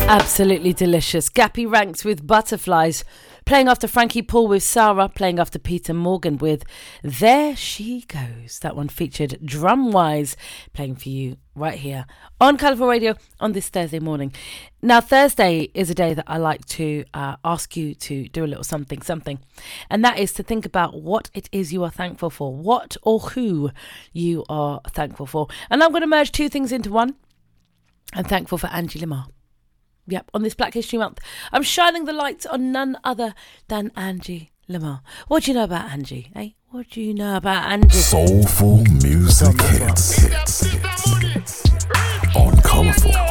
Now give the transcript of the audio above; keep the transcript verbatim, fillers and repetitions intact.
Absolutely delicious. Gappy Ranks with Butterflies. Playing after Frankie Paul with Sarah. Playing after Peter Morgan with There She Goes. That one featured Drumwise. Playing for you right here on Colourful Radio on this Thursday morning. Now, Thursday is a day that I like to uh, ask you to do a little something, something. And that is to think about what it is you are thankful for. What or who you are thankful for. And I'm going to merge two things into one. I'm thankful for Angie Lamar. Yep, on this Black History Month, I'm shining the light on none other than Angie Lamar. What do you know about Angie, eh? What do you know about Angie? Soulful music hits, hits, hits on Colourful.